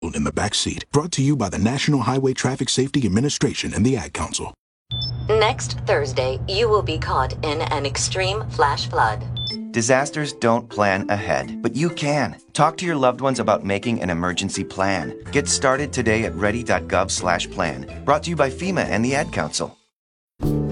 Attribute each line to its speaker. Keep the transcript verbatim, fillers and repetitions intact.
Speaker 1: children in the back seat. Brought to you by the National Highway Traffic Safety Administration and the Ad Council.
Speaker 2: Next Thursday, you will be caught in an extreme flash flood.
Speaker 3: Disasters don't plan ahead, but you can. Talk to your loved ones about making an emergency plan. Get started today at ready dot gov slash plan. Brought to you by FEMA and the Ad Council.